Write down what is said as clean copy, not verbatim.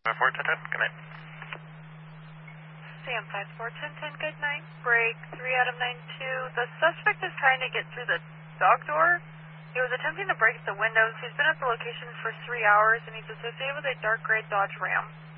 5410, good night. Sam 5410, good night. Break 3 out of 92. The suspect is trying to get through the dog door. He was attempting to break the windows. He's been at the location for 3 hours, and he's associated with a dark gray Dodge Ram.